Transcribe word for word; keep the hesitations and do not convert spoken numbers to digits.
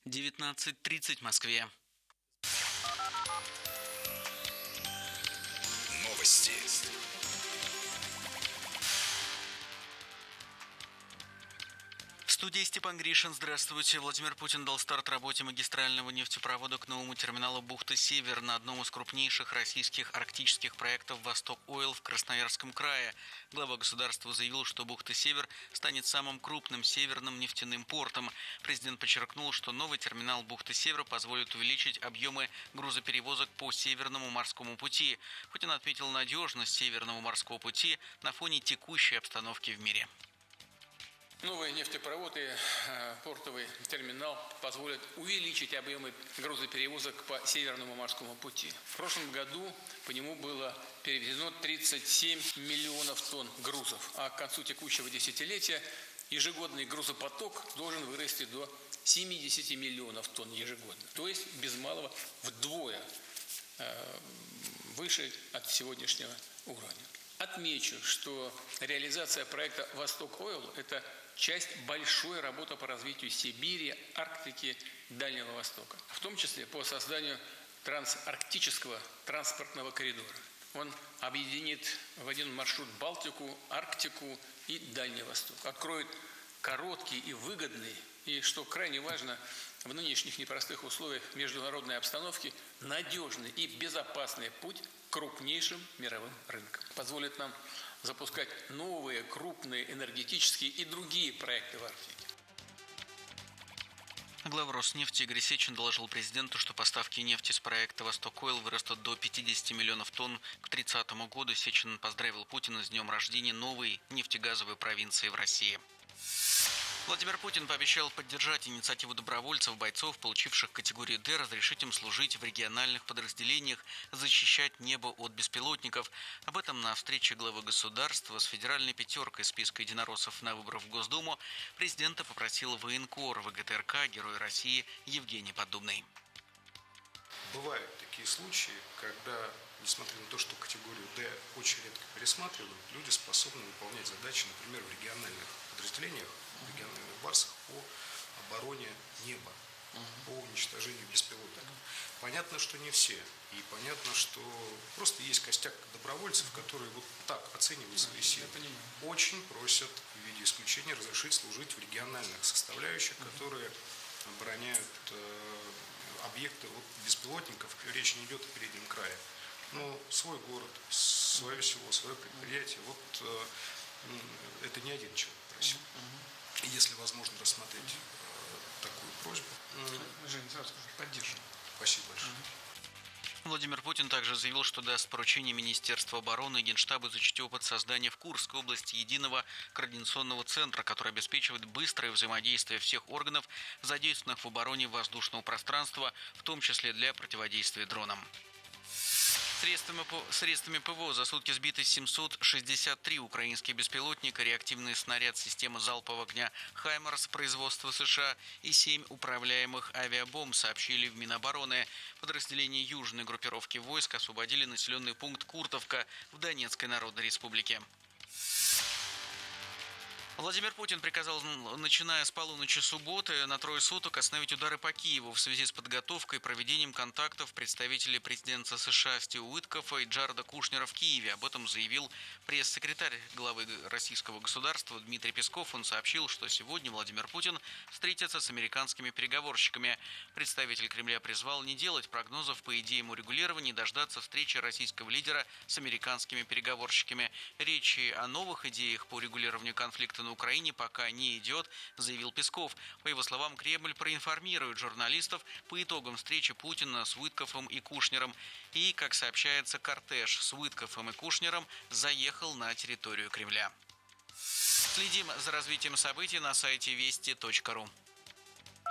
девятнадцать тридцать в Москве. Новости. В студии Степан Гришин. Здравствуйте. Владимир Путин дал старт работе магистрального нефтепровода к новому терминалу бухты-Север на одном из крупнейших российских арктических проектов «Восток-Ойл» в Красноярском крае. Глава государства заявил, что бухта-Север станет самым крупным северным нефтяным портом. Президент подчеркнул, что новый терминал бухты-Север позволит увеличить объемы грузоперевозок по Северному морскому пути. Путин отметил надежность Северного морского пути на фоне текущей обстановки в мире. Новый нефтепровод и э, портовый терминал позволят увеличить объемы грузоперевозок по Северному морскому пути. В прошлом году по нему было перевезено тридцать семь миллионов тонн грузов, а к концу текущего десятилетия ежегодный грузопоток должен вырасти до семидесяти миллионов тонн ежегодно. То есть без малого вдвое э, выше от сегодняшнего уровня. Отмечу, что реализация проекта «Восток-Ойл» – это часть большой работы по развитию Сибири, Арктики, Дальнего Востока, в том числе по созданию трансарктического транспортного коридора. Он объединит в один маршрут Балтику, Арктику и Дальний Восток, откроет короткий и выгодный, и, что крайне важно, в нынешних непростых условиях международной обстановки, надежный и безопасный путь к крупнейшим мировым рынкам. Позволит нам запускать новые крупные энергетические и другие проекты в Арктике. Глава Роснефти Игорь Сечин доложил президенту, что поставки нефти с проекта «Восток-Ойл» вырастут до пятидесяти миллионов тонн к тридцатому году. Сечин поздравил Путина с днем рождения новой нефтегазовой провинции в России. Владимир Путин пообещал поддержать инициативу добровольцев, бойцов, получивших категорию «Д», разрешить им служить в региональных подразделениях, защищать небо от беспилотников. Об этом на встрече главы государства с федеральной пятеркой списка единороссов на выборах в Госдуму президента попросил военкор ВГТРК, Герой России Евгений Поддубный. Бывают такие случаи, когда, несмотря на то, что категорию «Д» очень редко пересматривают, люди способны выполнять задачи, например, в региональных подразделениях, в региональных барсах по обороне неба, по уничтожению беспилотников. Понятно, что не все. И понятно, что просто есть костяк добровольцев, которые вот так оценивают свои силы. Очень просят в виде исключения разрешить служить в региональных составляющих, которые обороняют э, объекты от беспилотников. Речь не идет о переднем крае. Но свой город, свое село, свое предприятие, вот э, это не один человек просил. Если возможно рассмотреть э, такую просьбу. Женя, сразу скажу, поддержим. Спасибо большое. Владимир Путин также заявил, что даст поручение Министерству обороны и Генштабу изучить опыт создания в Курской области единого координационного центра, который обеспечивает быстрое взаимодействие всех органов, задействованных в обороне воздушного пространства, в том числе для противодействия дронам. Средствами, средствами ПВО за сутки сбиты семьсот шестьдесят три украинские беспилотника, реактивный снаряд системы залпового огня «Хаймарс» производства США и семь управляемых авиабомб, сообщили в Минобороны. Подразделения южной группировки войск освободили населенный пункт Куртовка в Донецкой Народной Республике. Владимир Путин приказал, начиная с полуночи субботы, на трое суток остановить удары по Киеву в связи с подготовкой и проведением контактов представителей президента США Стива Уиткофа и Джареда Кушнера в Киеве. Об этом заявил пресс-секретарь главы российского государства Дмитрий Песков. Он сообщил, что сегодня Владимир Путин встретится с американскими переговорщиками. Представитель Кремля призвал не делать прогнозов по идеям урегулирования и дождаться встречи российского лидера с американскими переговорщиками. Речи о новых идеях по урегулированию конфликта на Украине пока не идет, заявил Песков. По его словам, Кремль проинформирует журналистов по итогам встречи Путина с Уиткофом и Кушнером. И, как сообщается, кортеж с Уиткофом и Кушнером заехал на территорию Кремля. Следим за развитием событий на сайте вести точка ру.